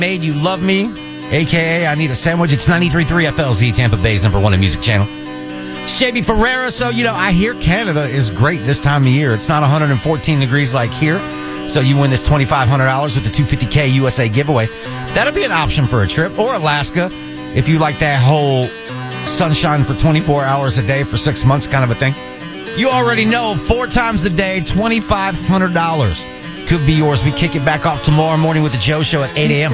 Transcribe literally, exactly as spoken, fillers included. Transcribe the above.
Made You Love Me, a k a. I Need a Sandwich. It's ninety-three point three F L Z, Tampa Bay's number one in music channel. It's J B Ferreira. So, you know, I hear Canada is great this time of year. It's not one hundred fourteen degrees like here. So you win this twenty-five hundred dollars with the two hundred fifty K U S A giveaway. That'll be an option for a trip. Or Alaska, if you like that whole sunshine for twenty-four hours a day for six months kind of a thing. You already know, four times a day, twenty-five hundred dollars could be yours. We kick it back off tomorrow morning with the Joe Show at eight a.m.